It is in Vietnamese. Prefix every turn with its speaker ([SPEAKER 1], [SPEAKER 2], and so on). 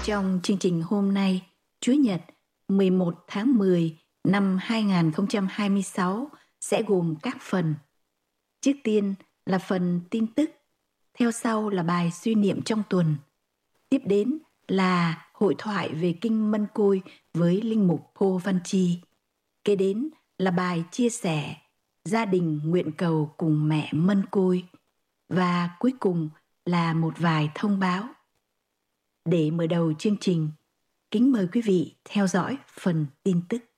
[SPEAKER 1] Trong chương trình hôm nay, Chủ nhật 11 tháng 10 năm 2026 sẽ gồm các phần. Trước tiên là phần tin tức, theo sau là bài suy niệm trong tuần. Tiếp đến là hội thoại về Kinh Mân Côi với Linh mục Paul Văn Chi. Kế đến là bài chia sẻ gia đình nguyện cầu cùng mẹ Mân Côi. Và cuối cùng là một vài thông báo. Để mở đầu chương trình, kính mời quý vị theo dõi phần tin tức.